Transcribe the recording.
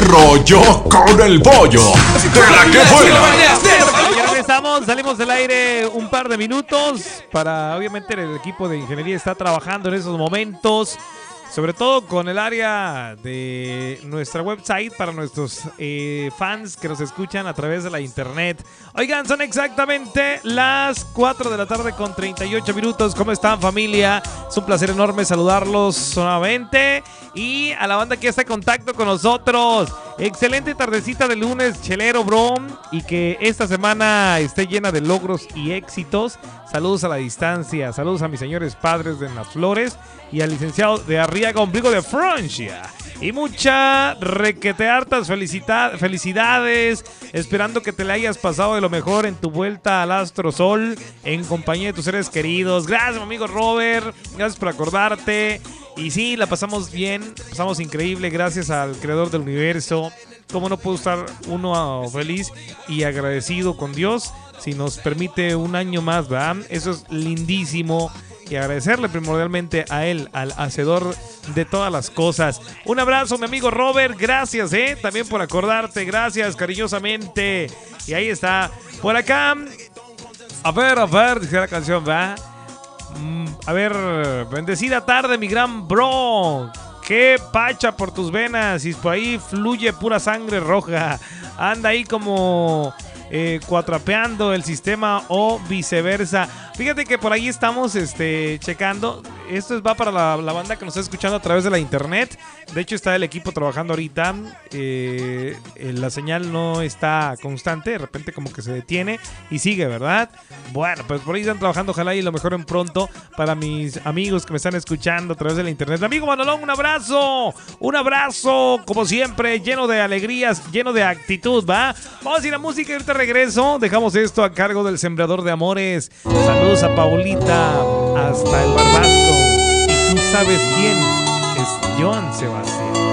Rollo con el pollo. De la que buena. Ya regresamos, salimos del aire un par de minutos para, obviamente, el equipo de ingeniería está trabajando en esos momentos, sobre todo con el área de nuestra website para nuestros fans que nos escuchan a través de la internet. Oigan, son exactamente las 4 de la tarde con 38 minutos. ¿Cómo están, familia? Es un placer enorme saludarlos nuevamente. Y a la banda que está en contacto con nosotros. Excelente tardecita de lunes, chelero, bro. Y que esta semana esté llena de logros y éxitos. Saludos a la distancia. Saludos a mis señores padres de Las Flores y al licenciado de Arriaga, ombligo de Francia. Y mucha requete hartas felicidades. Esperando que te le hayas pasado de lo mejor en tu vuelta al Astro Sol en compañía de tus seres queridos. Gracias, mi amigo Robert. Gracias por acordarte. Y sí, la pasamos bien, pasamos increíble, gracias al creador del universo. ¿Cómo no puedo estar uno feliz y agradecido con Dios si nos permite un año más, ¿verdad? Eso es lindísimo. Y agradecerle primordialmente a él, al hacedor de todas las cosas. Un abrazo, mi amigo Robert, gracias, también por acordarte, gracias cariñosamente. Y ahí está, por acá. A ver, dice la canción, ¿va? A ver, bendecida tarde, mi gran bro. Qué pacha por tus venas. Y por ahí fluye pura sangre roja. Anda ahí como cuatrapeando el sistema o viceversa. Fíjate que por ahí estamos checando. Esto va para la banda que nos está escuchando a través de la internet. De hecho está el equipo trabajando ahorita. La señal no está constante. De repente como que se detiene y sigue, ¿verdad? Bueno, pues por ahí están trabajando. Ojalá y lo mejoren pronto para mis amigos que me están escuchando a través de la internet. Amigo Manolón, un abrazo. Un abrazo, como siempre, lleno de alegrías, lleno de actitud, ¿va? Vamos a ir a música y ahorita regreso. Dejamos esto a cargo del Sembrador de Amores. Saludos a Paulita hasta el Barbasco. Y tú sabes quién es Joan Sebastián.